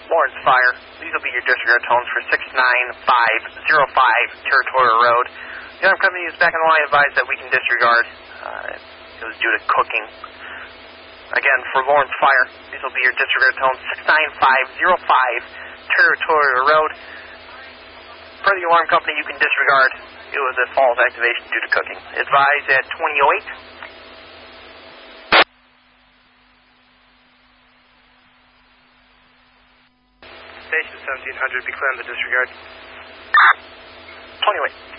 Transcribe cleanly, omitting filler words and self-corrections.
Lawrence Fire. These will be your disregard tones for 69505 Territorial Road. The alarm company is back on the line, advised that we can disregard. It was due to cooking. Again, for Lawrence Fire, these will be your disregard tones 69505 Territorial Road. Per the alarm company, you can disregard. It was a false activation due to cooking. Advised at 2008. Station 1700, be clear on the disregard. 20 away.